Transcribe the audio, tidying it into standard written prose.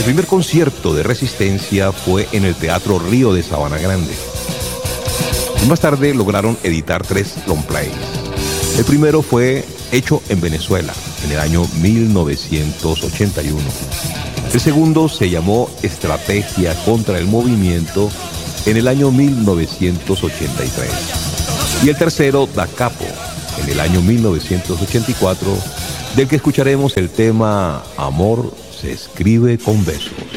primer concierto de Resistencia fue en el Teatro Río de Sabana Grande. Y más tarde lograron editar 3 long plays. El primero fue hecho en Venezuela, en el año 1981. El segundo se llamó Estrategia contra el Movimiento, en el año 1983. Y el tercero, Da Capo, en el año 1984, del que escucharemos el tema Amor se escribe con besos.